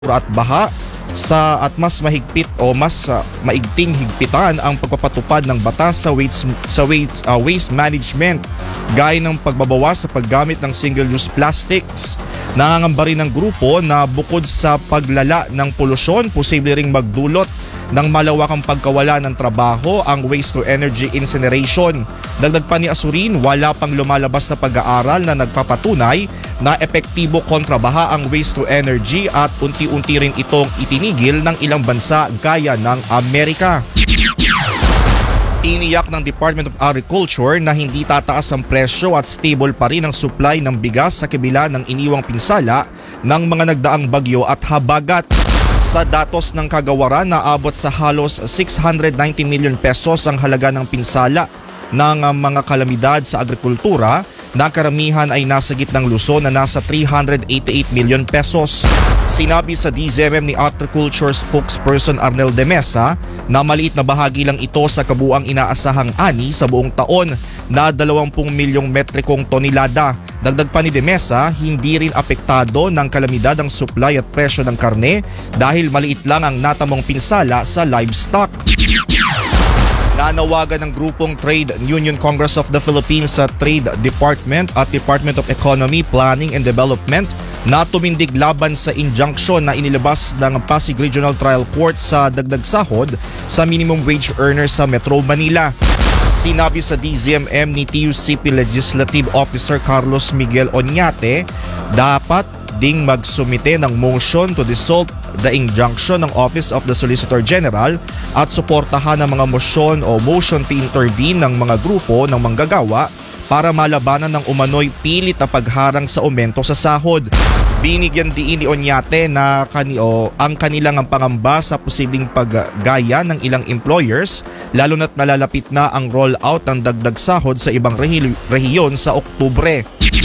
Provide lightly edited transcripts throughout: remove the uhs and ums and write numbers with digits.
at baha at mas mahigpit o mas maigting higpitan ang pagpapatupad ng batas sa waste management gaya ng pagbabawas sa paggamit ng single-use plastics. Nangangamba rin ng grupo na bukod sa paglala ng polusyon, posible ring magdulot ng malawakang pagkawala ng trabaho ang waste-to-energy incineration. Dagdag pa ni Azurin, wala pang lumalabas na pag-aaral na nagpapatunay na epektibo kontra baha ang waste-to-energy at unti-unti rin itong itinigil ng ilang bansa gaya ng Amerika. Tiniyak ng Department of Agriculture na hindi tataas ang presyo at stable pa rin ang supply ng bigas sa kabila ng iniwang pinsala ng mga nagdaang bagyo at habagat. Sa datos ng kagawaran, naabot sa halos 690 million pesos ang halaga ng pinsala ng mga kalamidad sa agrikultura na karamihan ay nasa gitnang Luzon na nasa 388 million pesos. Sinabi sa DZMM ni Agriculture spokesperson Arnel de Mesa na maliit na bahagi lang ito sa kabuang inaasahang ani sa buong taon na 20 milyong metrikong tonelada. Dagdag pa ni de Mesa, hindi rin apektado ng kalamidad ang supply at presyo ng karne dahil maliit lang ang natamong pinsala sa livestock. Nanawagan ng grupong Trade Union Congress of the Philippines sa Trade Department at Department of Economy, Planning and Development na tumindig laban sa injunction na inilabas ng Pasig Regional Trial Court sa dagdag sahod sa minimum wage earner sa Metro Manila. Sinabi sa DZMM ni TUCP Legislative Officer Carlos Miguel Oñate, dapat ding magsumite ng motion to dissolve the injunction ng Office of the Solicitor General at suportahan ang mga motion to intervene ng mga grupo ng manggagawa para malabanan ng umano'y pilit na pagharang sa aumento sa sahod. Binigyan diin ni Oñate na ang kanilang pangamba sa posibleng paggaya ng ilang employers lalo na't nalalapit na ang rollout ng dagdag sahod sa ibang rehiyon sa Oktubre.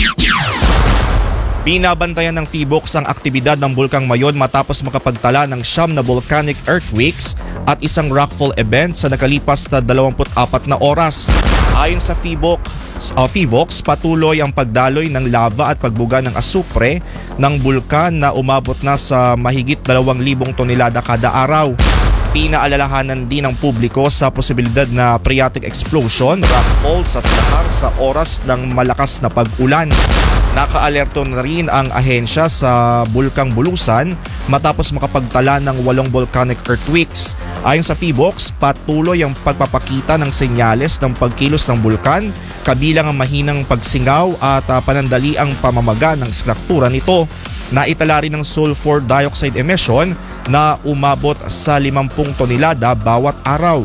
Binabantayan ng PHIVOLCS ang aktibidad ng Bulkang Mayon matapos makapagtala ng 9 na volcanic earthquakes at isang rockfall event sa nakalipas na 24 na oras. Ayon sa PHIVOLCS, patuloy ang pagdaloy ng lava at pagbuga ng asupre ng bulkan na umabot na sa mahigit 2,000 tonelada kada araw. Pinaalalahanan din ng publiko sa posibilidad na phreatic explosion, rockfalls at lahar sa oras ng malakas na pag-ulan. Nakaalerto na rin ang ahensya sa Bulkang Bulusan matapos makapagtala ng 8 volcanic earthquakes. Ayon sa PHIVOLCS, patuloy ang pagpapakita ng senyales ng pagkilos ng bulkan, kabilang ang mahinang pagsingaw at panandali ang pamamaga ng struktura nito. Naitala rin ng sulfur dioxide emission na umabot sa 50 tonelada bawat araw.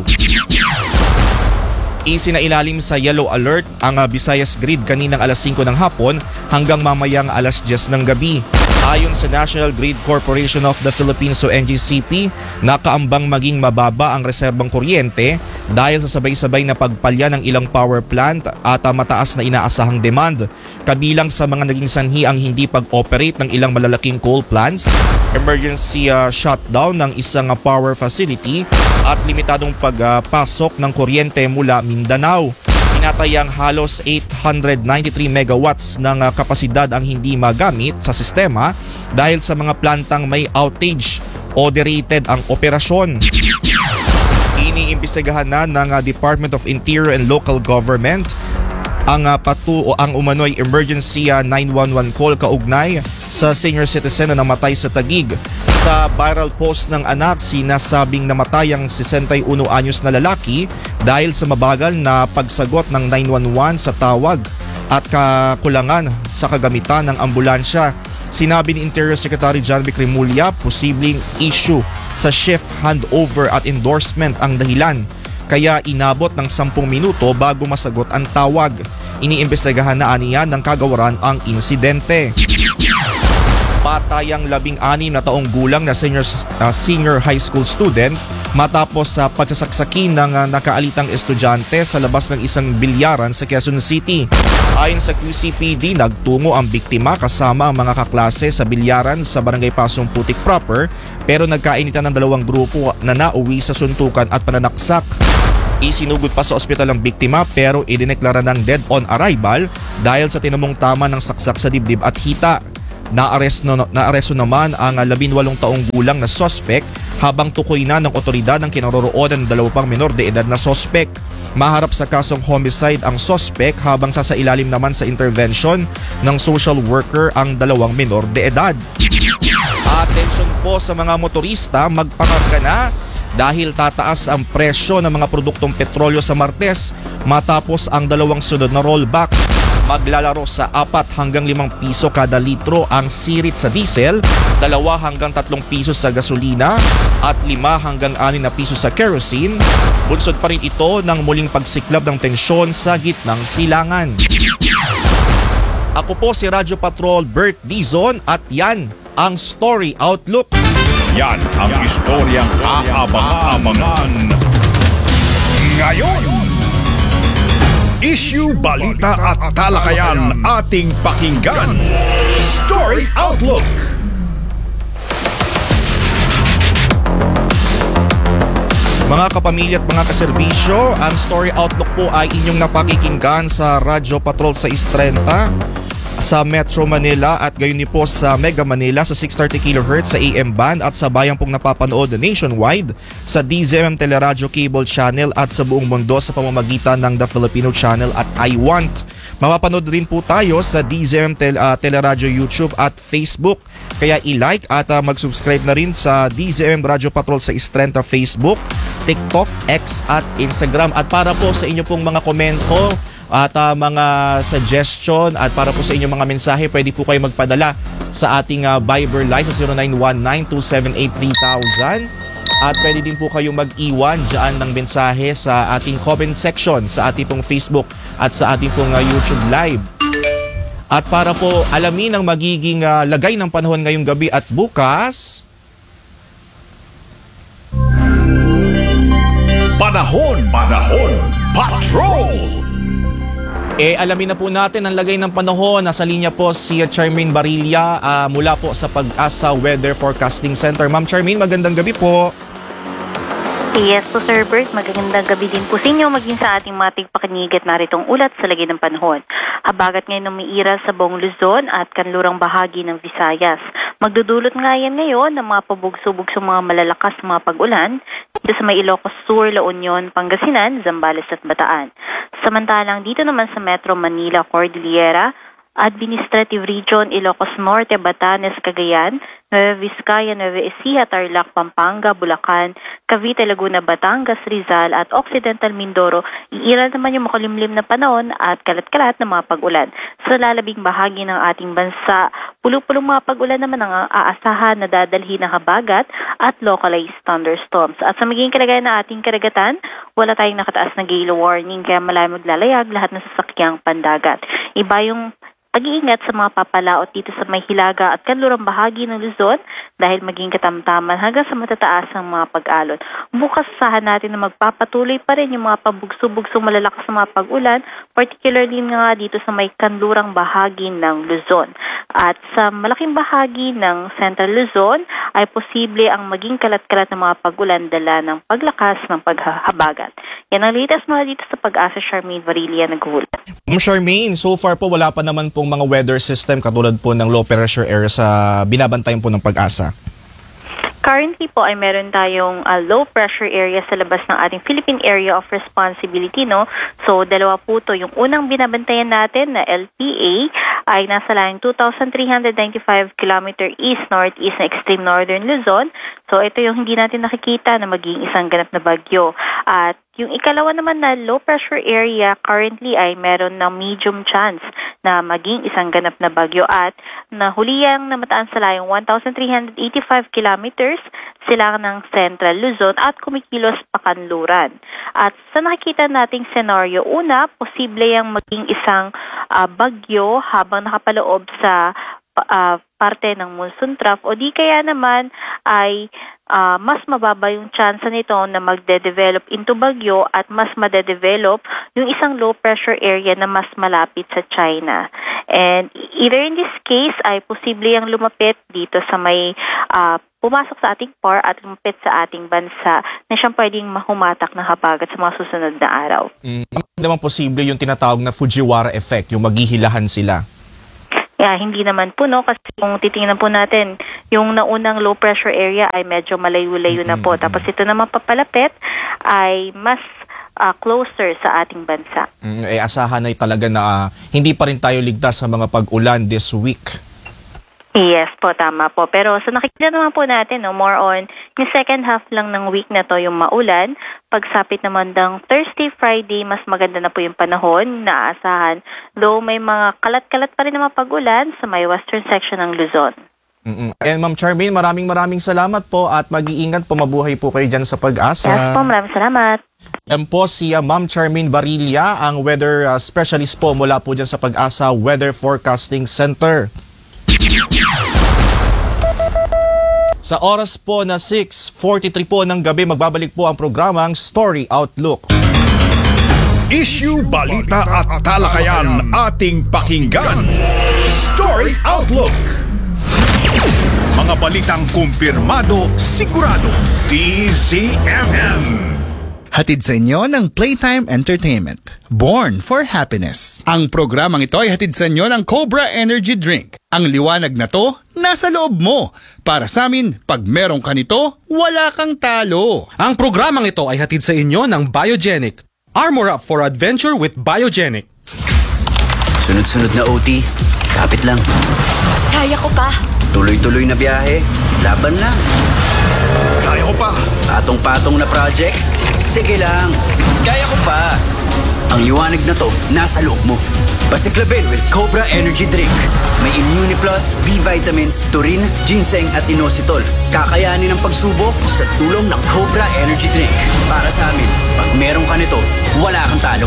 Isinailalim sa yellow alert ang Visayas Grid kaninang alas 5 ng hapon hanggang mamayang alas 10 ng gabi. Ayon sa National Grid Corporation of the Philippines o NGCP, nakaambang maging mababa ang reserbang kuryente dahil sa sabay-sabay na pagpalya ng ilang power plant at mataas na inaasahang demand. Kabilang sa mga naging sanhi ang hindi pag-operate ng ilang malalaking coal plants, emergency shutdown ng isang power facility at limitadong pagpasok ng kuryente mula Mindanao. Tinatayang halos 893 megawatts ng kapasidad ang hindi magamit sa sistema dahil sa mga plantang may outage o derated ang operasyon. Iniimbestigahan na ng Department of Interior and Local Government ang umano'y emergency 911 call kaugnay sa senior citizen na namatay sa Taguig. Sa viral post ng anak, sinasabing namatay ang 61 anyos na lalaki dahil sa mabagal na pagsagot ng 911 sa tawag at kakulangan sa kagamitan ng ambulansya. Sinabi ni Interior Secretary John Vic Remulla, posibleng issue sa shift handover at endorsement ang dahilan. Kaya inabot ng 10 minuto bago masagot ang tawag. Iniimbestigahan na aniya ng kagawaran ang insidente. Patayang 16 na taong gulang na senior high school student matapos sa pagsasaksakin ng nakaalitang estudyante sa labas ng isang bilyaran sa Quezon City. Ayon sa QCPD, nagtungo ang biktima kasama ang mga kaklase sa bilyaran sa Barangay Pasong Putik proper pero nagkainitan ng dalawang grupo na nauwi sa suntukan at pananaksak. Isinugod pa sa ospital ang biktima pero idineklara ng dead on arrival dahil sa tinamong tama ng saksak sa dibdib at hita. Naaresto naman ang 18 taong gulang na suspect habang tukoy na ng otoridad ang kinaroroonan ng 2 pang menor de edad na suspect. Maharap sa kasong homicide ang suspect habang sasailalim naman sa intervention ng social worker ang 2 menor de edad. Atensyon po sa mga motorista, magpakarga na dahil tataas ang presyo ng mga produktong petrolyo sa Martes matapos ang 2 sunod na rollback. Maglalaro sa 4 hanggang 5 piso kada litro ang sirit sa diesel, 2 hanggang 3 piso sa gasolina at 5 hanggang 6 na piso sa kerosene. Bunsod pa rin ito ng muling pagsiklab ng tensyon sa gitnang silangan. Ako po si Radyo Patrol Bert Dizon at yan ang Story Outlook. Yan ang istoryang aabang-abangan ngayon. Issue, balita at talakayan ating pakinggan. Story Outlook. Mga kapamilya at mga kaserbisyo, ang Story Outlook po ay inyong napakikinggan sa Radyo Patrol sa 630 sa Metro Manila at gayon din po sa Mega Manila sa 630 kHz sa AM band at sa bayang pong napapanood nationwide sa DZMM Teleradyo Cable Channel at sa buong mundo sa pamamagitan ng The Filipino Channel at I Want. Mapapanood rin po tayo sa DZMM Teleradyo YouTube at Facebook. Kaya i-like at mag-subscribe na rin sa DZMM Radyo Patrol sa 630 Facebook, TikTok, X at Instagram. At para po sa inyo pong mga komento at mga suggestion at para po sa inyong mga mensahe, pwede po kayo magpadala sa ating Viber line sa 0919-278-3000 at pwede din po kayong mag-iwan dyan ng mensahe sa ating comment section sa ating pong Facebook at sa ating pong YouTube Live. At para po alamin ang magiging lagay ng panahon ngayong gabi at bukas, Panahon Patrol. alamin na po natin ang lagay ng panahon. Nasa linya po si Charmaine Barilla mula po sa Pag-asa Weather Forecasting Center. Ma'am Charmaine, magandang gabi po. Yes po Sir Bert, magandang gabi din po sa inyo maging sa ating mating pakinig at naritong ulat sa lagay ng panahon. Habagat ngayon umiiral sa buong Luzon at kanlurang bahagi ng Visayas. Magdudulot nga yan ngayon ng mga pabugso-bugsong mga malalakas na mga pag-ulan dito sa may Ilocos Sur, La Union, Pangasinan, Zambales at Bataan. Samantalang dito naman sa Metro Manila, Cordillera, Administrative Region, Ilocos Norte, Batanes, Cagayan, Nueva Vizcaya, Nueva Ecija, Tarlac, Pampanga, Bulacan, Cavite, Laguna, Batangas, Rizal at Occidental Mindoro, iiral naman yung makulimlim na panahon at kalat-kalat na mga pag-ulan. Sa lalabing bahagi ng ating bansa, pulo-pulong mga pag-ulan naman ang aasahan na dadalhin ng habagat at localized thunderstorms. At sa magiging kalagayan ng ating karagatan, wala tayong nakataas na gale warning kaya malayang maglalayag lahat ng sasakyang pandagat. Iba yung pag-iingat sa mga papalaot dito sa may hilaga at kanlurang bahagi ng Luzon dahil maging katamtaman hanggang sa matataas ng mga pag-alon. Bukas asahan natin na magpapatuloy pa rin yung mga pabugso-bugsong malalakas na mga pag-ulan, particularly nga dito sa may kanlurang bahagi ng Luzon. At sa malaking bahagi ng Central Luzon ay posible ang maging kalat-kalat na mga pag-ulan dala ng paglakas ng paghahabagat. Yan ang latest mga dito sa Pag-asa. Charmaine Varilla naghulat. Ma'am Charmaine, so far po wala pa naman pong mga weather system katulad po ng low pressure area sa binabantayan po ng Pag-asa. Currently po ay meron tayong low pressure area sa labas ng ating Philippine Area of Responsibility, no? So, dalawa po to. Yung unang binabantayan natin na LPA ay nasa layong 2,395 km east-northeast na extreme northern Luzon. So, ito yung hindi natin nakikita na maging isang ganap na bagyo. At yung ikalawa naman na low pressure area currently ay meron ng medium chance na maging isang ganap na bagyo at nahuliyang namataan sa layong 1,385 kilometers sila ng Central Luzon at kumikilos pakanluran. At sa nakikita nating senaryo, una, posible yung maging isang bagyo habang nakapaloob sa parte ng monsoon trough o di kaya naman ay mas mababa yung chance nito na magde-develop into bagyo at mas made-develop yung isang low pressure area na mas malapit sa China. And either in this case ay posible yung lumapit dito sa may pumasok sa ating PAR at lumapit sa ating bansa na siyang pwedeng mahumatak ng habagat sa mga susunod na araw. Hindi naman posible yung tinatawag na Fujiwara effect, yung maghihilahan sila. Hindi naman po, no, kasi kung titingnan po natin, yung naunang low pressure area ay medyo malayo-layo na po. Tapos ito naman papalapit ay mas closer sa ating bansa. Asahan ay talaga na hindi pa rin tayo ligtas sa mga pag-ulan this week. Yes po, tama po. Pero so nakikita naman po natin, no, more on yung second half lang ng week na to yung maulan. Pagsapit naman ng Thursday, Friday, mas maganda na po yung panahon na aasahan. Though may mga kalat-kalat pa rin na pag-ulan sa may western section ng Luzon. And Ma'am Charmaine, maraming salamat po at mag-iingat po, mabuhay po kayo dyan sa Pag-asa. Yes po, maraming salamat. Yan po si Ma'am Charmaine Varilla, ang weather specialist po mula po dyan sa Pag-asa Weather Forecasting Center. Sa oras po na 6:43 po ng gabi, magbabalik po ang programang Story Outlook. Issue, balita at talakayan ating pakinggan. Story Outlook. Mga balitang kumpirmado, sigurado. DZMM. Hatid sa inyo ng Playtime Entertainment. Born for Happiness. Ang programang ito ay hatid sa inyo ng Cobra Energy Drink. Ang liwanag na to, nasa loob mo. Para sa amin, pag meron ka nito, wala kang talo. Ang programang ito ay hatid sa inyo ng Biogenic. Armor up for adventure with Biogenic. Sunod-sunod na OT, kapit lang. Kaya ko pa. Tuloy-tuloy na biyahe, laban lang. Kaya ko pa. Patong-patong na projects, sige lang. Kaya ko pa. Ang liwanag na to, nasa loob mo. Pasiklabin with Cobra Energy Drink. May Immune Plus, B vitamins, taurine, ginseng at inositol. Kakayanin ang pagsubok sa tulong ng Cobra Energy Drink. Para sa amin, pag meron ka nito, wala kang talo.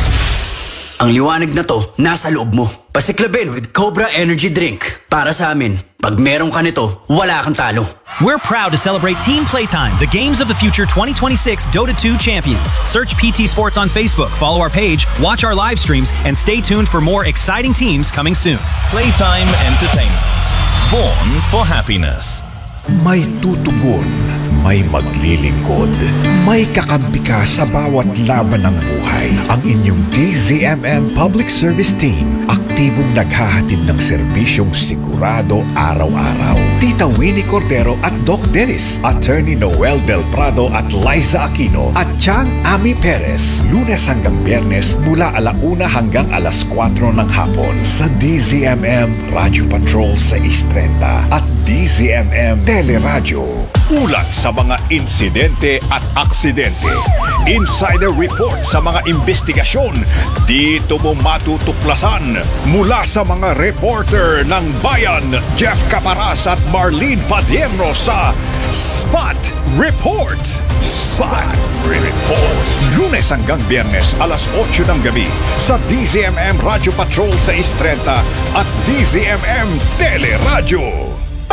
Ang liwanag na to, nasa loob mo. Pasiklabin with Cobra Energy Drink. Para sa amin, pag meron ka nito, wala kang talo. We're proud to celebrate Team Playtime, the Games of the Future 2026 Dota 2 champions. Search PT Sports on Facebook, follow our page, watch our live streams, and stay tuned for more exciting teams coming soon. Playtime Entertainment. Born for happiness. May tutugon, may maglilingkod, may kakampi ka sa bawat laban ng buhay. Ang inyong DZMM Public Service Team, aktibong naghahatid ng serbisyong sigurado araw-araw. Tita Winnie Cordero at Doc Dennis, Attorney Noel Del Prado at Liza Aquino, at Chang Ami Perez, Lunes hanggang Biyernes mula 1:00 hanggang 4:00 ng hapon sa DZMM Radio Patrol 630 at DZMM Teleradyo. Ulat sa mga insidente at aksidente. Insider report sa mga investigasyon. Dito mo matutuklasan mula sa mga reporter ng Bayan, Jeff Caparas at Marlene Padierno sa Spot Report. Spot Report. Lunes hanggang Biyernes 8:00 ng gabi sa DZMM Radio Patrol 630 at DZMM Teleradyo.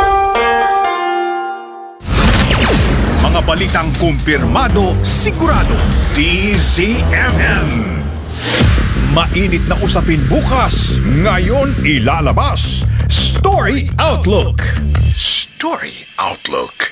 Mga balitang kumpirmado, sigurado. DZMM. Mainit na usapin bukas, ngayon ilalabas. Story Outlook. Story Outlook.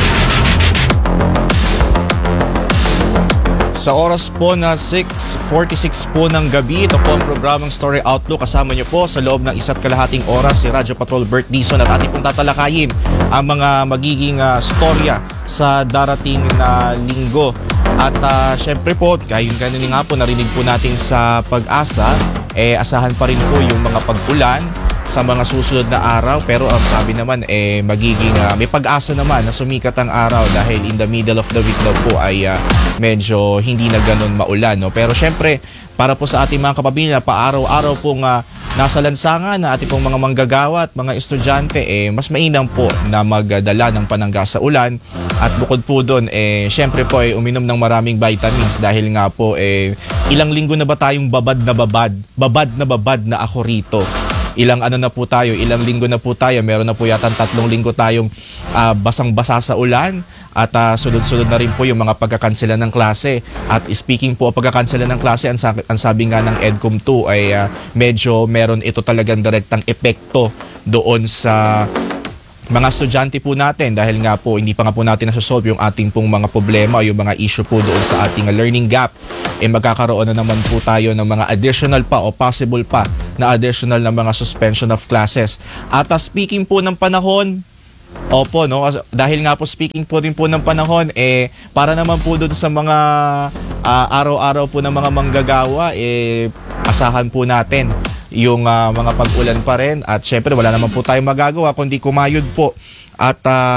Sa oras po na 6:46 po ng gabi, ito po ang programang Story Outlook. Kasama niyo po sa loob ng 1.5 oras si Radyo Patrol Bert Dizon at ating pong tatalakayin ang mga magiging storya sa darating na linggo. At syempre po, kayo-kayo nga po narinig po natin sa Pag-asa, asahan pa rin po yung mga pag-ulan sa mga susunod na araw, pero ang sabi naman magiging may pag-asa naman na sumikat ang araw dahil in the middle of the week daw po ay medyo hindi na ganun maulan, no? Pero syempre para po sa ating mga kapamilya, paaraw-araw pong nasa lansangan na ating pong mga manggagawa at mga estudyante, mas mainam po na magdala ng panangga sa ulan. At bukod po doon, syempre po uminom ng maraming vitamins dahil nga po ilang linggo na ba tayong babad na ako rito. Ilang linggo na po tayo, meron na po yata 3 linggo tayong basang-basa sa ulan at sunod-sunod na rin po yung mga pagkakansela ng klase. At speaking po pagkakansela ng klase, ang sabi nga ng EDCOM 2 ay medyo meron ito talagang direktang epekto doon sa mga estudyante po natin dahil nga po hindi pa nga po natin nasosolve yung ating pong mga problema, yung mga issue po doon sa ating learning gap, magkakaroon na naman po tayo ng mga additional pa o possible pa na additional na mga suspension of classes. At speaking po ng panahon, opo, no, dahil nga po speaking po rin po ng panahon, para naman po doon sa mga araw-araw po ng mga manggagawa, asahan po natin yung mga pag-ulan pa rin, at syempre wala naman po tayong magagawa kundi kumayod po at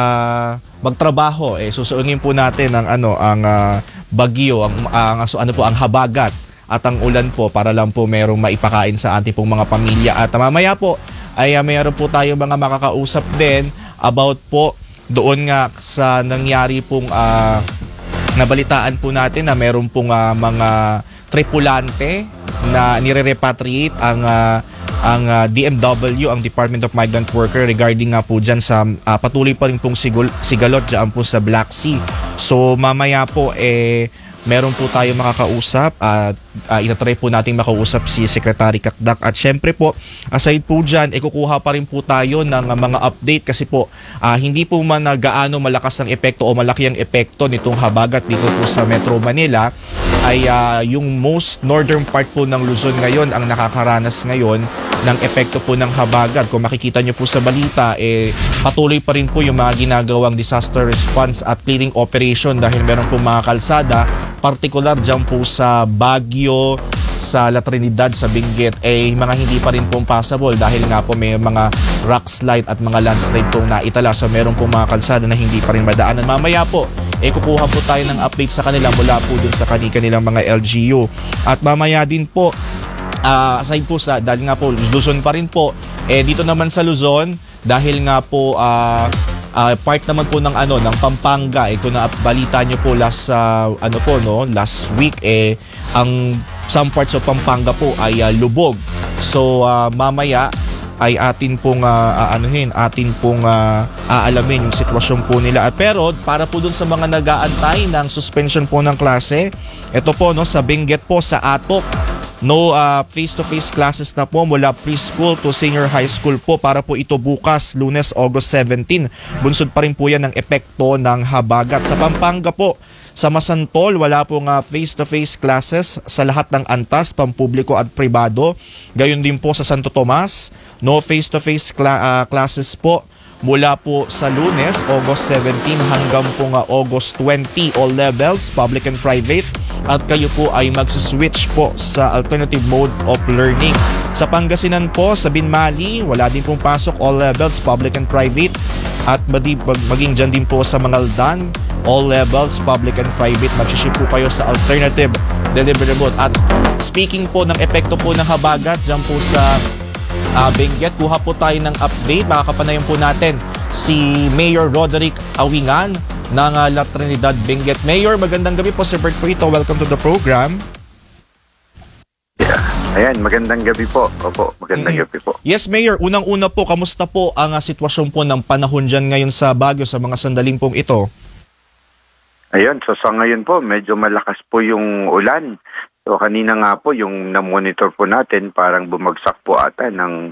magtrabaho. Susuungin po natin ang bagyo, ang habagat at ang ulan po para lang po merong maipakain sa ating pong mga pamilya. At mamaya po ay meron po tayong mga makakausap din about po doon nga sa nangyari pong nabalitaan po natin na meron pong mga tripulante na nire-repatriate ang DMW, ang Department of Migrant Worker, regarding nga po dyan sa patuloy pa rin pong sigalot dyan po sa Black Sea. So mamaya po meron po tayo makakausap at itatry po natin makausap si Secretary Kakdak. At syempre po, aside po dyan, kukuha pa rin po tayo ng mga update kasi po hindi po man gaano malakas ang epekto o malaki ang epekto nitong habagat dito po sa Metro Manila, ay yung most northern part po ng Luzon ngayon ang nakakaranas ngayon ng epekto po ng habagat. Kung makikita nyo po sa balita, patuloy pa rin po yung mga ginagawang disaster response at clearing operation dahil meron po mga kalsada, particular dyan po sa Baguio, sa La Trinidad, sa Benguet, mga hindi pa rin pong passable dahil nga po may mga rock slide at mga landslide pong naitala. So meron po mga kalsada na hindi pa rin madaanan. Mamaya po, kukuha po tayo ng update sa kanila mula po dun sa kanilang mga LGU. At mamaya din po, aside po sa, dahil nga po Luzon pa rin po, dito naman sa Luzon, dahil nga po part naman po ng ng Pampanga, kung nabalita nyo po last week, ang some parts of Pampanga po ay lubog. So mamaya ay atin pong aalamin yung sitwasyon po nila. At pero para po dun sa mga nag-aantay ng suspension po ng klase, ito po sa Benguet po, sa Atok, face-to-face classes na po mula preschool to senior high school po para po ito bukas, Lunes, August 17. Bunsod pa rin po yan ng epekto ng habagat. Sa Pampanga po, sa Masantol, wala pong face-to-face classes sa lahat ng antas, pampubliko at pribado. Gayon din po sa Santo Tomas, no face-to-face classes po mula po sa Lunes, August 17 hanggang po August 20, all levels, public and private. At kayo po ay magsuswitch po sa alternative mode of learning. Sa Pangasinan po, sa Binmali, wala din pong pasok, all levels, public and private. At maging dyan din po sa Mangaldan, all levels, public and private. Magsiship po kayo sa alternative delivery mode. At speaking po ng epekto po ng habagat dyan po sa Benguet, kuha po tayo ng update. Makakapanayon po natin si Mayor Roderick Awingan ng La Trinidad, Benguet. Mayor, magandang gabi po, Sir Bert Prito. Welcome to the program. Ayan, magandang gabi po. Opo, magandang gabi po. Yes, Mayor. Unang-una po, kamusta po ang sitwasyon po ng panahon dyan ngayon sa Baguio sa mga sandaling pong ito? Ayun, so sa ngayon po, medyo malakas po yung ulan. So kanina nga po, yung na-monitor po natin, parang bumagsak po ata ng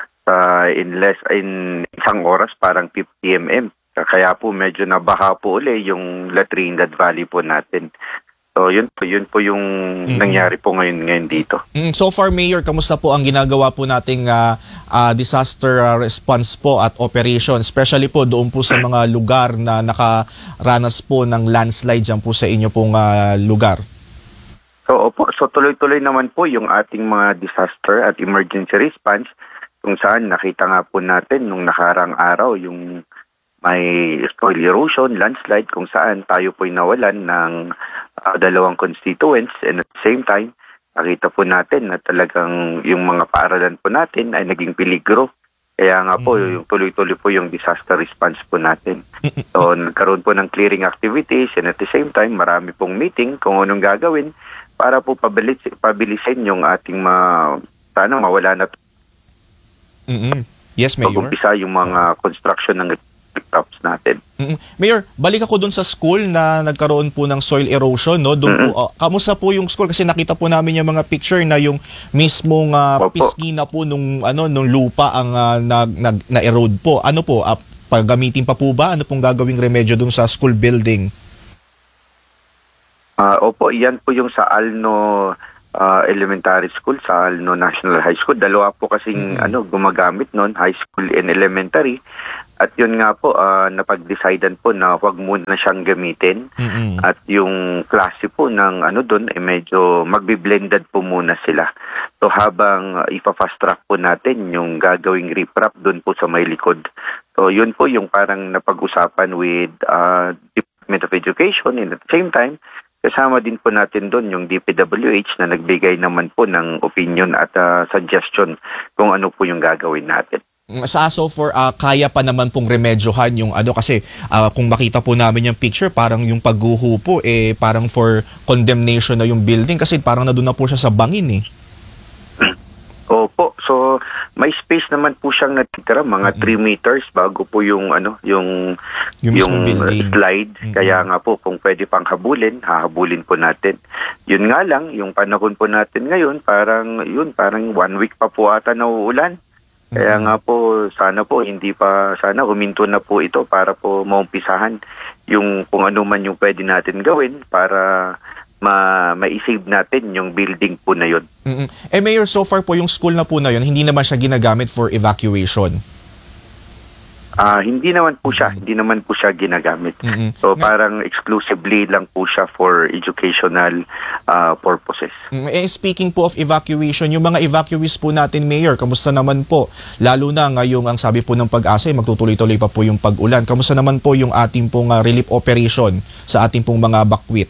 in isang oras, parang 50 mm. Kaya po medyo nabaha po uli yung La Trinidad Valley po natin. So yun po yung nangyari po ngayon dito. So far, Mayor, kamusta po ang ginagawa po nating disaster response po at operation, especially po doon po sa mga lugar na nakaranas po ng landslide dyan po sa inyo pong lugar? So tuloy-tuloy naman po yung ating mga disaster at emergency response, kung saan nakita nga po natin nung nakarang araw yung may soil erosion, landslide, kung saan tayo po'y nawalan ng dalawang constituents, and at the same time, nakita po natin na talagang yung mga paaralan po natin ay naging peligro. Kaya nga po, yung tuloy-tuloy po yung disaster response po natin. So, nagkaroon po ng clearing activities, and at the same time, marami pong meeting kung anong gagawin para po pabilisin yung ating sana mawala na Yes, Mayor. Pag-umpisa yung mga construction ng tops natin. Mayor, balik ako dun sa school na nagkaroon po ng soil erosion, no? Doon po, kamusta po yung school? Kasi nakita po namin yung mga picture na yung mismong pisngi na po nung lupa ang na-erode po. Ano po? Paggamitin pa po ba? Ano pong gagawing remedyo dun sa school building? Opo, yan po yung sa Alno Elementary School, sa Alno National High School. Dalawa po kasing gumagamit noon, high school and elementary. At yun nga po, napag-decidean po na huwag muna siyang gamitin. At yung klase po ng doon, medyo magbi-blended po muna sila. So habang ipa-fast track po natin yung gagawing riprap doon po sa may likod. So yun po yung parang napag-usapan with Department of Education, and at the same time, kasama din po natin doon yung DPWH na nagbigay naman po ng opinion at suggestion kung ano po yung gagawin natin. So for kaya pa naman pong remedyohan yung kasi kung makita po namin yung picture, parang yung pagguho po parang for condemnation na yung building kasi parang nandun na po siya sa bangin Opo, so may space naman po siyang natitira, mga 3 meters bago po yung slide. Kaya nga po kung pwede pang hahabulin po natin. Yun nga lang, yung panahon po natin ngayon, parang 1 week pa po ata nauulan. Kaya nga po, sana huminto na po ito para po maumpisahan yung kung ano man yung pwede natin gawin para ma-save natin yung building po na yun. Mayor, so far po yung school na po na yun, hindi naman siya ginagamit for evacuation? Hindi naman po siya ginagamit. So parang exclusively lang po siya for educational purposes. Speaking po of evacuation, yung mga evacuees po natin, Mayor, kamusta naman po? Lalo na ngayong ang sabi po ng Pag-asa, magtutuloy-tuloy pa po yung pag-ulan. Kamusta naman po yung ating pong relief operation sa ating pong mga bakwit?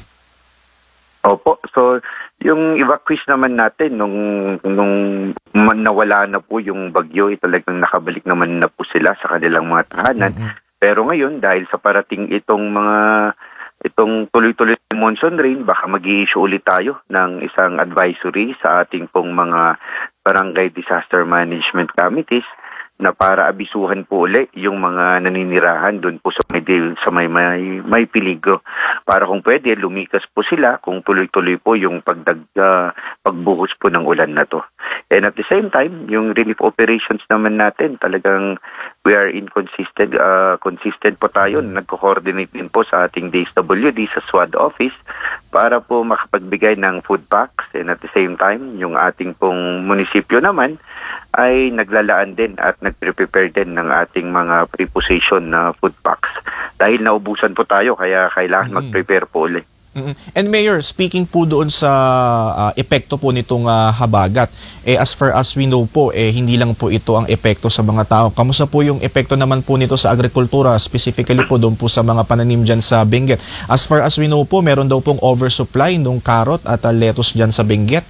Opo, so yung evacuees naman natin nung nawala na po yung bagyo, talagang nakabalik naman na po sila sa kanilang mga tahanan. Pero ngayon dahil sa parating itong tuloy-tuloy monsoon rain, baka mag-i-issue ulit tayo ng isang advisory sa ating pong mga barangay disaster management committees na para abisuhan po uli yung mga naninirahan doon po sa may peligro. Para kung pwede, lumikas po sila kung tuloy-tuloy po yung pagbuhos po ng ulan na to. And at the same time, yung relief operations naman natin, talagang we are consistent po tayo. Nagko-coordinate din po sa ating DSWD sa SWAD office para po makapagbigay ng food packs. And at the same time, yung ating pong munisipyo naman ay naglalaan din at nagprepare din ng ating mga preposition na food packs. Dahil naubusan po tayo, kaya kailangan mag-prepare po ulit. And Mayor, speaking po doon sa epekto po nitong habagat, as far as we know po, hindi lang po ito ang epekto sa mga tao. Kamusta po yung epekto naman po nito sa agrikultura, specifically po doon po sa mga pananim dyan sa Benguet? As far as we know po, meron daw pong oversupply ng carrot at lettuce dyan sa Benguet.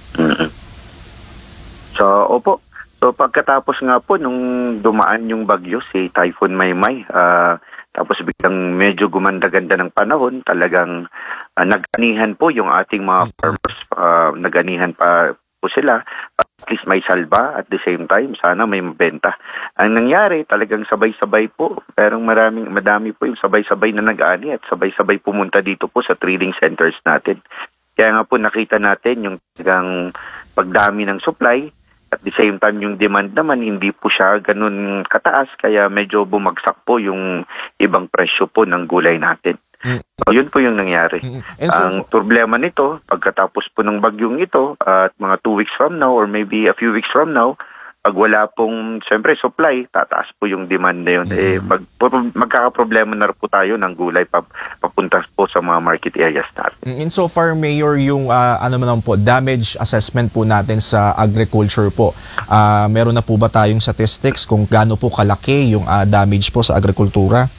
So, opo. So pagkatapos nga po nung dumaan yung bagyo, si Typhoon Maymay, tapos biglang medyo gumanda-ganda ng panahon, talagang nag-anihan po yung ating mga farmers, nag-anihan pa po sila, at least may salba at the same time, sana may mabenta. Ang nangyari, talagang sabay-sabay po, pero madami po yung sabay-sabay na nag-ani at sabay-sabay pumunta dito po sa trading centers natin. Kaya nga po nakita natin yung talagang pagdami ng supply. At the same time, yung demand naman, hindi po siya ganun kataas, kaya medyo bumagsak po yung ibang presyo po ng gulay natin. So, yun po yung nangyari. Ang problema nito, pagkatapos po ng bagyong ito, at mga 2 weeks from now, or maybe a few weeks from now, pag wala pong, siyempre, supply, tataas po yung demand na yun. Magkakaproblema na po tayo ng gulay papunta po sa mga market areas natin. In so far, Mayor, yung damage assessment po natin sa agriculture po, meron na po ba tayong statistics kung gaano po kalaki yung damage po sa agrikultura?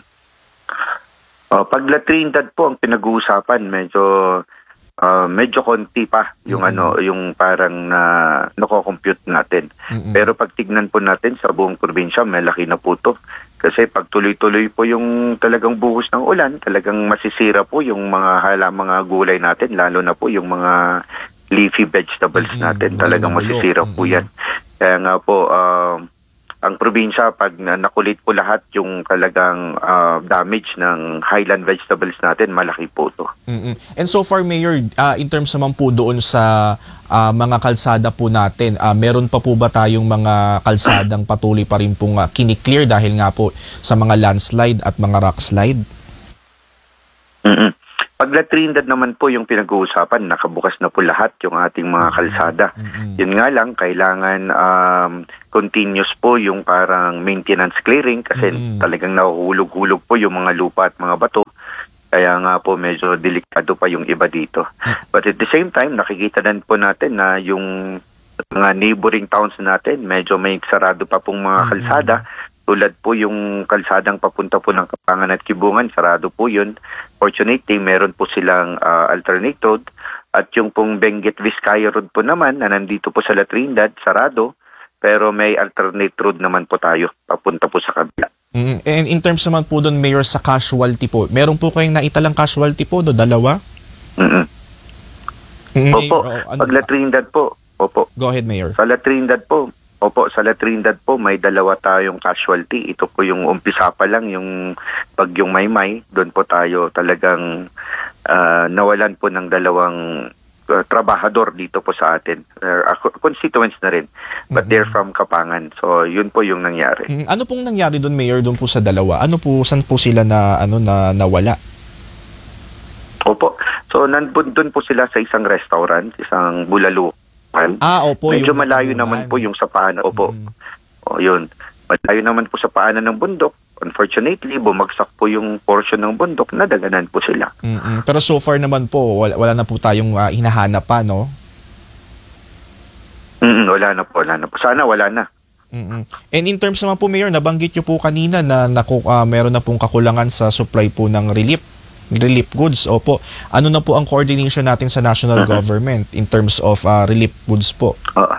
Pag La Trinidad po ang pinag-uusapan, medyo konti pa yung yung parang nako-compute natin. Pero pag tignan po natin sa buong probinsya, malaki na po to. Kasi pag tuloy-tuloy po yung talagang buhos ng ulan, talagang masisira po yung mga gulay natin, lalo na po yung mga leafy vegetables natin. Talagang masisira po yan. Kaya nga po, ang probinsya, pag nakulit po lahat yung talagang damage ng highland vegetables natin, malaki po to. And so far, Mayor, in terms naman po doon sa mga kalsada po natin, meron pa po ba tayong mga kalsadang patuloy pa rin pong kiniklear dahil nga po sa mga landslide at mga rock slide? Pag La Trinidad naman po yung pinag-uusapan, nakabukas na po lahat yung ating mga kalsada. Yun nga lang, kailangan continuous po yung parang maintenance clearing kasi talagang nahuhulog-hulog po yung mga lupa at mga bato. Kaya nga po medyo delikado pa yung iba dito. But at the same time, nakikita din po natin na yung mga neighboring towns natin, medyo may sarado pa pong mga kalsada. Tulad po yung kalsadang papunta po ng Kapangan at Kibungan, sarado po yun. Fortunately, meron po silang alternate road. At yung pong Benguet Vizcaya Road po naman, na nandito po sa La Trinidad, sarado. Pero may alternate road naman po tayo, papunta po sa kabila. And in terms naman po doon, Mayor, sa casualty po, meron po kayong naitalang casualty po doon, dalawa? Opo, pag La Trinidad po, opo. Go ahead, Mayor. Sa La Trinidad po, sa La Trinidad po, may dalawa tayong casualty. Ito po yung umpisa pa lang, yung Bagyong Maymay. Doon po tayo talagang nawalan po ng dalawang trabahador dito po sa atin. Constituents na rin. But they're from Kapangan. So, yun po yung nangyari. Ano pong nangyari doon, Mayor, doon po sa dalawa? Saan po sila na nawala? Opo. So, doon po sila sa isang restaurant, isang bulalo. Opo. Medyo malayo naman po yung sa paanan. Opo. O, yun. Malayo naman po sa paanan ng bundok. Unfortunately, bumagsak po yung portion ng bundok, nadaganan po sila. Pero so far naman po, wala na po tayong hinahanap pa, no? Wala na po. Sana wala na. And in terms naman po, Mayor, nabanggit nyo po kanina na meron na pong kakulangan sa supply po ng relief goods. Opo. Ano na po ang coordination natin sa national government in terms of relief goods po?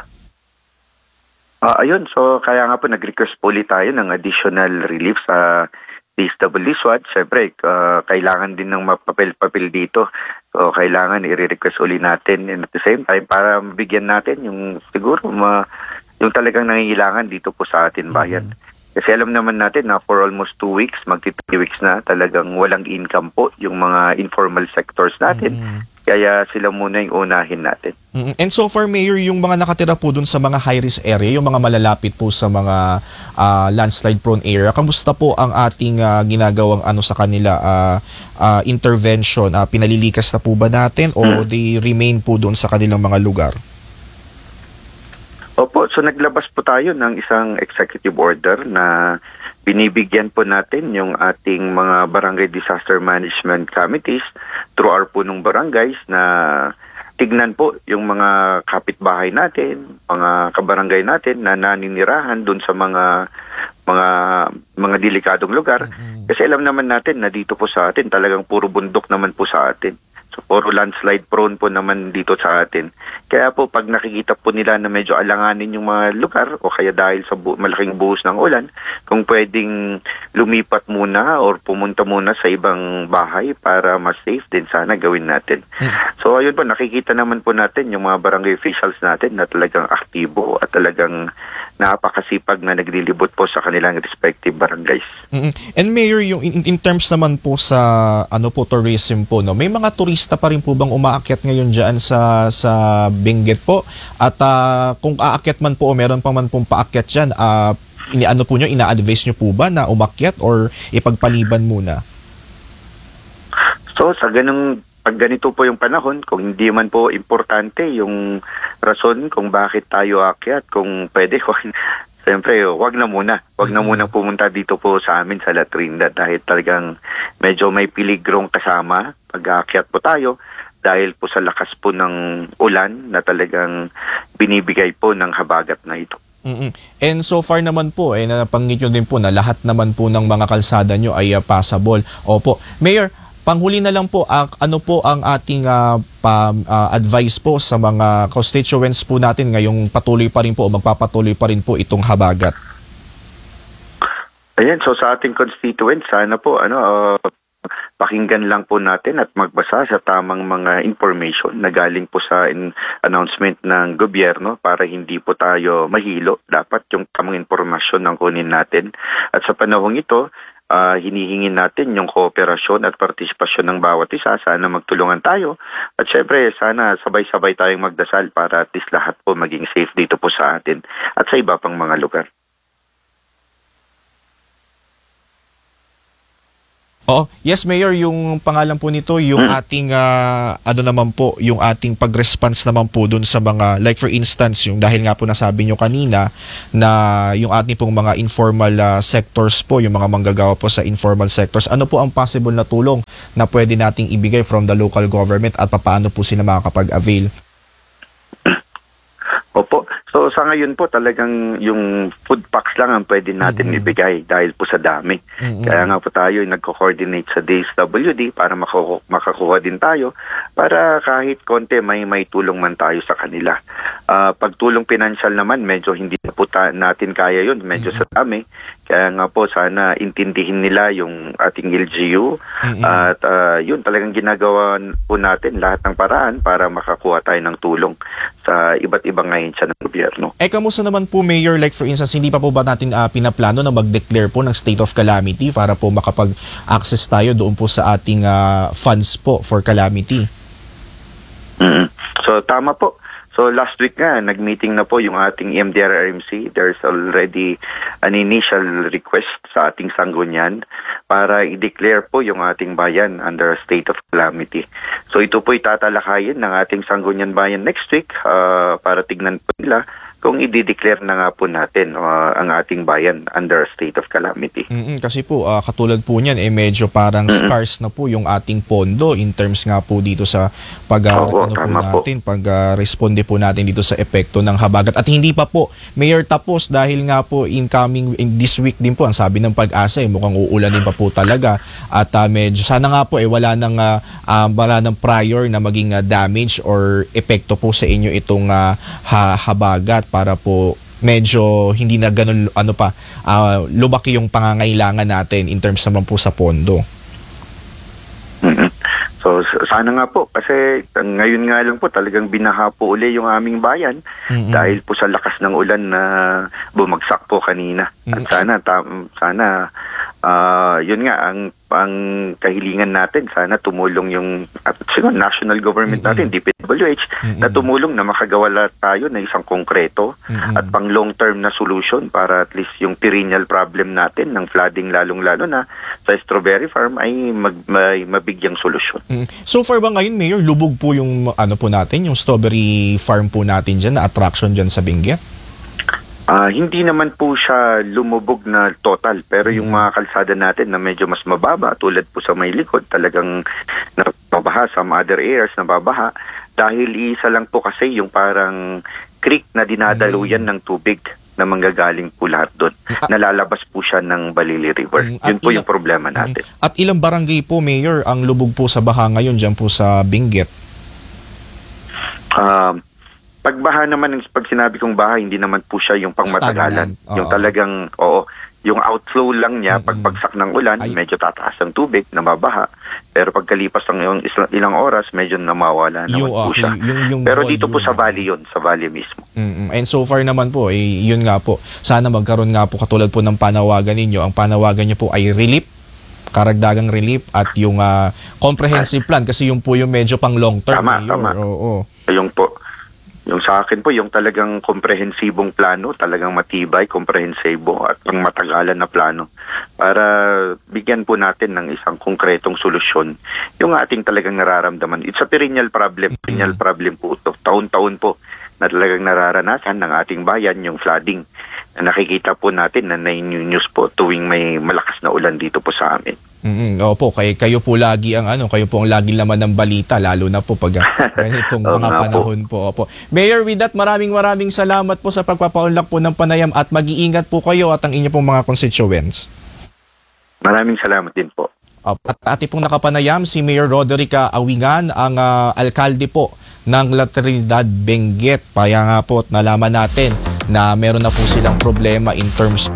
Ayun, so kaya nga po nag-request po ulit tayo ng additional relief sa DSWD SWAT. Siyempre, kailangan din ng mapapil-papil dito. So kailangan i-request ulit natin, and at the same time para mabigyan natin yung siguro yung talagang nangangailangan dito po sa atin bayan. Kasi alam naman natin na for almost 2 weeks, magti-3 weeks na, talagang walang income po yung mga informal sectors natin. Kaya sila muna yung unahin natin. And so far, Mayor, yung mga nakatira po dun sa mga high-risk area, yung mga malalapit po sa mga landslide-prone area, kamusta po ang ating ginagawang sa kanila intervention? Pinalilikas na po ba natin o they remain po dun sa kanilang mga lugar? Opo, so naglabas po tayo ng isang executive order na binibigyan po natin yung ating mga barangay disaster management committees through our punong barangays na tignan po yung mga kapitbahay natin, mga kabarangay natin na naninirahan dun sa mga delikadong lugar. Kasi alam naman natin na dito po sa atin talagang puro bundok naman po sa atin. So, puro landslide prone po naman dito sa atin. Kaya po, pag nakikita po nila na medyo alanganin yung mga lugar o kaya dahil sa malaking buhos ng ulan, kung pwedeng lumipat muna or pumunta muna sa ibang bahay para mas safe din, sana gawin natin. So, ayun po, nakikita naman po natin yung mga barangay officials natin na talagang aktibo at talagang napakasipag na naglilibot po sa kanilang respective barangays. And Mayor, yung in terms naman po sa tourism po, no, may mga turista pa rin po bang umaakyat ngayon diyan sa Benguet po? At kung aakyat man po o meron pa man pong paakyat diyan, ina-advise nyo po ba na umakyat or ipagpaliban muna? So, pag ganito po yung panahon, kung hindi man po importante yung rason kung bakit tayo aakyat, kung pwede, siyempre, wag na muna. Wag na muna pumunta dito po sa amin sa La Trinidad dahil talagang medyo may piligrong kasama pag aakyat po tayo dahil po sa lakas po ng ulan na talagang binibigay po ng habagat na ito. And so far naman po, napanggit nyo din po na lahat naman po ng mga kalsada nyo ay passable. Opo. Mayor, panghuli na lang po, ano po ang ating advice po sa mga constituents po natin ngayong patuloy pa rin po o magpapatuloy pa rin po itong habagat? Ayan, so sa ating constituents, sana po pakinggan lang po natin at magbasa sa tamang mga information na galing po sa announcement ng gobyerno para hindi po tayo mahilo. Dapat yung tamang impormasyon ang kunin natin. At sa panahong ito, hinihingin natin yung kooperasyon at partisipasyon ng bawat isa. Sana magtulungan tayo. At syempre, sana sabay-sabay tayong magdasal para at least lahat po maging safe dito po sa atin at sa iba pang mga lugar. Oh, yes Mayor, yung pangalan po nito, yung ating ano naman po, yung ating pag-response naman po dun sa mga, like for instance, yung dahil nga po nasabi nyo kanina na yung ating pong mga informal sectors po, yung mga manggagawa po sa informal sectors, ano po ang possible na tulong na pwede nating ibigay from the local government at paano po sila makakapag-avail? Opo. So sa ngayon po talagang yung food packs lang ang pwede natin ibigay dahil po sa dami. Kaya nga po tayo nagko-coordinate sa DSWD para makakuha din tayo para kahit konti may tulong man tayo sa kanila. Pagtulong pinansyal naman medyo hindi na po natin kaya yun, medyo sa dami. Kaya nga po sana intindihin nila yung ating LGU at yun talagang ginagawa po natin lahat ng paraan para makakuha tayo ng tulong sa iba't ibang ahensya ng gobyerno. Kamusta naman po Mayor, like for instance, hindi pa po ba natin pinaplano na mag-declare po ng state of calamity para po makapag-access tayo doon po sa ating funds po for calamity? So tama po. So last week nga, nag-meeting na po yung ating MDRRMC. There's already an initial request sa ating Sangguniang para i-declare po yung ating bayan under a state of calamity. So ito po itatalakayin ng ating Sangguniang Bayan next week para tignan po nila kung i-declare na nga po natin ang ating bayan under a state of calamity. Kasi po, katulad po niyan, medyo parang scarce na po yung ating pondo in terms nga po dito sa pag-responde po natin dito sa epekto ng habagat. At hindi pa po, Mayor, tapos dahil nga po incoming in this week din po, ang sabi ng Pag-asa, mukhang uulanin pa po talaga. At medyo, sana nga po, wala ng prior na maging damage or epekto po sa inyo itong habagat para po medyo hindi na ganun lumaki yung pangangailangan natin in terms naman po sa pondo. So sana nga po kasi ngayon nga lang po talagang binaha po uli yung aming bayan dahil po sa lakas ng ulan na bumagsak po kanina. At sana yun nga ang kahilingan natin, sana tumulong yung national government natin, DPWH, na tumulong na makagawa tayo ng isang konkreto at pang long-term na solution para at least yung perennial problem natin ng flooding lalong-lalo na sa strawberry farm ay mabigyang solusyon. So far ba ngayon, Mayor, lubog po yung po natin, yung strawberry farm po natin dyan, na attraction dyan sa Benguet? Hindi naman po siya lumubog na total, pero yung mga kalsada natin na medyo mas mababa, tulad po sa may likod, talagang nababaha, sa other areas nababaha, dahil isa lang po kasi yung parang creek na dinadaluyan ng tubig na manggagaling po lahat doon. Nalalabas po siya ng Balili River. Yun po yung problema natin. At ilang barangay po, Mayor, ang lubog po sa baha ngayon dyan po sa Benguet? Pagbaha naman, pag sinabi kong baha, hindi naman po siya yung pangmatagalan. Yung talagang, yung outflow lang niya, pagpagsak ng ulan, medyo tataas ang tubig, namabaha. Pero pagkalipas ng ilang oras, medyo namawala naman po siya. Pero dito po sa valley yun, sa valley mismo. And so far naman po, yun nga po, sana magkaroon nga po katulad po ng panawagan ninyo. Ang panawagan niyo po ay relief, karagdagang relief at yung comprehensive plan kasi yung po yung medyo pang long term. Tama. Yung po. Yung sa akin po, yung talagang komprehensibong plano, talagang matibay, komprehensibo at pang matagalan na plano para bigyan po natin ng isang konkretong solusyon yung ating talagang nararamdaman. It's a perennial problem po ito. Taon-taon po na talagang nararanasan ng ating bayan yung flooding na nakikita po natin na nai-news po tuwing may malakas na ulan dito po sa amin. Opo, kayo po lagi kayo po ang lagi laman ng balita, lalo na po pag ganitong mga panahon po. Opo. Mayor, with that, maraming salamat po sa pagpapaunlak po ng panayam at mag-iingat po kayo at ang inyo pong mga constituents. Maraming salamat din po. At ating pong nakapanayam si Mayor Roderica Awingan, ang alkalde po ng La Trinidad, Benguet. Kaya nga po nalaman natin na meron na po silang problema in terms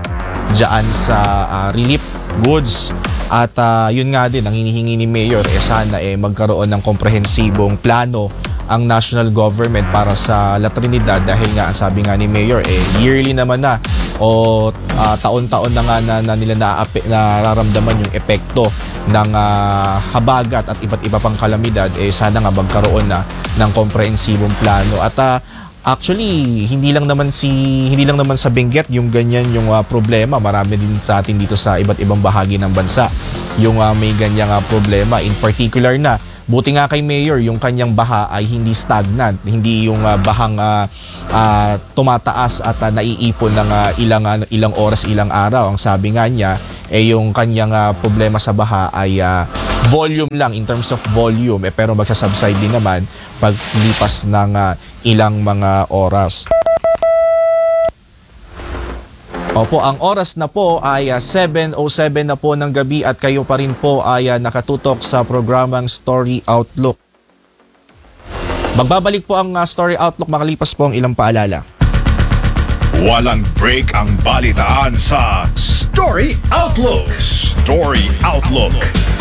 dyan sa relief goods. At yun nga din, ang hinihingi ni Mayor, sana magkaroon ng komprehensibong plano ang national government para sa La Trinidad dahil nga, ang sabi nga ni Mayor, yearly naman na o taon-taon na nga na nila nararamdaman yung epekto ng habagat at iba't iba pang kalamidad. Sana nga magkaroon na ng komprehensibong plano. At actually, hindi lang naman sa Benguet yung ganyan yung problema. Marami din sa atin dito sa iba't ibang bahagi ng bansa yung may ganyang problema. In particular na, buti nga kay Mayor, yung kanyang baha ay hindi stagnant, hindi yung bahang tumataas at naiipon ng ilang oras, ilang araw. Ang sabi nga niya, yung kanyang problema sa baha ay volume lang, in terms of volume, pero magsasubside din naman paglipas ng ilang mga oras. Opo, ang oras na po ay 7:07 na po ng gabi at kayo pa rin po ay nakatutok sa programang Story Outlook. Magbabalik po ang Story Outlook makalipas po ang ilang paalala. Walang break ang balitaan sa Story Outlook. Story Outlook.